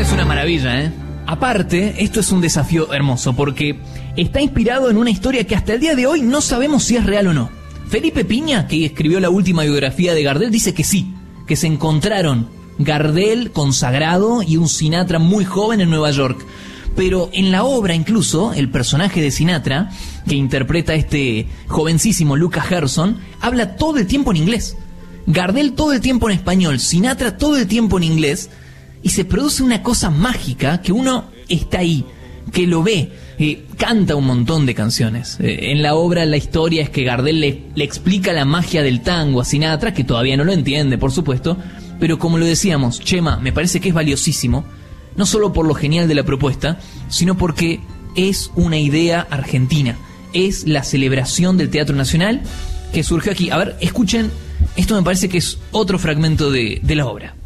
es una maravilla, ¿eh? Aparte, esto es un desafío hermoso porque está inspirado en una historia que hasta el día de hoy no sabemos si es real o no. Felipe Piña, que escribió la última biografía de Gardel, dice que sí, que se encontraron Gardel consagrado y un Sinatra muy joven en Nueva York. Pero en la obra incluso, el personaje de Sinatra, que interpreta este jovencísimo Lucas Gerson, habla todo el tiempo en inglés. Gardel todo el tiempo en español, Sinatra todo el tiempo en inglés, y se produce una cosa mágica que uno está ahí, que lo ve, canta un montón de canciones. En la obra la historia es que Gardel le explica la magia del tango a Sinatra, que todavía no lo entiende, por supuesto, pero como lo decíamos, Chema, me parece que es valiosísimo, no solo por lo genial de la propuesta, sino porque es una idea argentina, es la celebración del Teatro Nacional que surgió aquí. A ver, escuchen, esto me parece que es otro fragmento de la obra.